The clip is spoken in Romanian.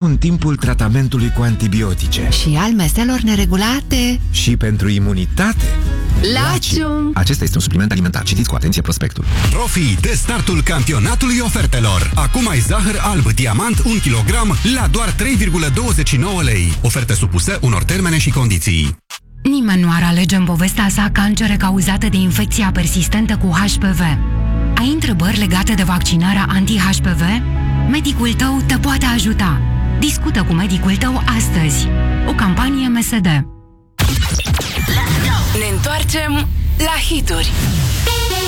în timpul tratamentului cu antibiotice. Și al meselor neregulate. Și pentru imunitate. Lacium! Acesta este un supliment alimentar. Citiți cu atenție prospectul. Profii de startul campionatului ofertelor. Acum ai zahăr alb diamant 1 kg la doar 3,29 lei. Oferte supuse unor termene și condiții. Nimeni nu ar alege în povestea sa cancere cauzate de infecția persistentă cu HPV. Ai întrebări legate de vaccinarea anti-HPV? Medicul tău te poate ajuta. Discută cu medicul tău astăzi. O campanie MSD. Ne întoarcem la hituri.